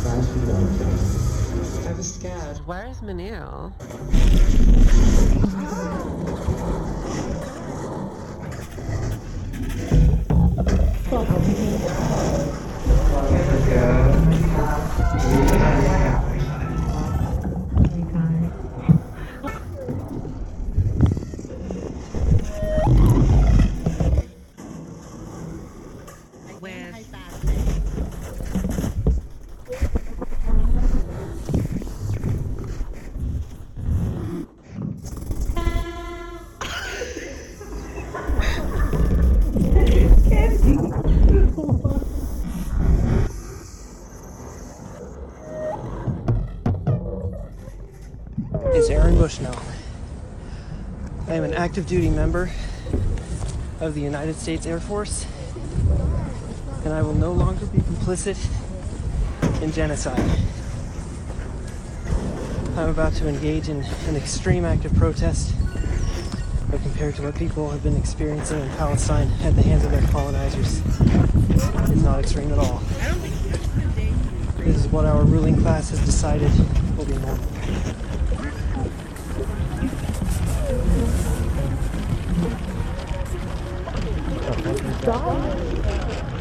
I was scared. Where is Manil? Is Aaron Bushnell. I am an active duty member of the United States Air Force, and I will no longer be complicit in genocide. I'm about to engage in an extreme act of protest, but compared to what people have been experiencing in Palestine at the hands of their colonizers, it's not extreme at all. This is what our ruling class has decided will be normal. God.